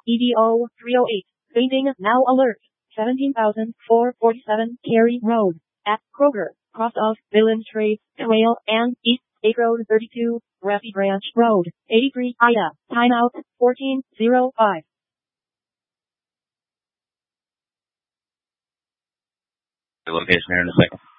EDO 308. Fainting now alert. 17,447 Cary Road. At Kroger. Cross of Villain Trade Trail and East State Road 32. Raffy Branch Road. 83 Ida. Timeout 14:05. The location here in a second.